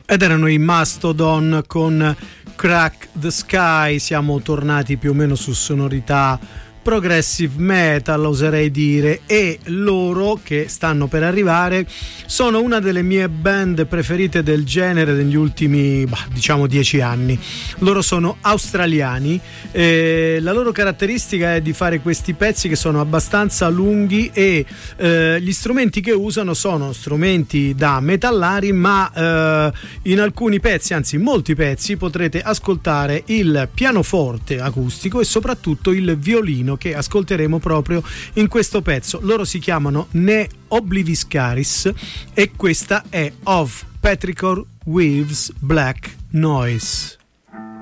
Ed erano i Mastodon con Crack the Sky. Siamo tornati più o meno su sonorità progressive metal, oserei dire, e loro, che stanno per arrivare, sono una delle mie band preferite del genere degli ultimi, diciamo, 10 anni. Loro sono australiani, la loro caratteristica è di fare questi pezzi che sono abbastanza lunghi e gli strumenti che usano sono strumenti da metallari, ma in alcuni pezzi, anzi molti pezzi, potrete ascoltare il pianoforte acustico e soprattutto il violino, che ascolteremo proprio in questo pezzo. Loro si chiamano Ne Obliviscaris e questa è Of Petrichor Waves Black Noise.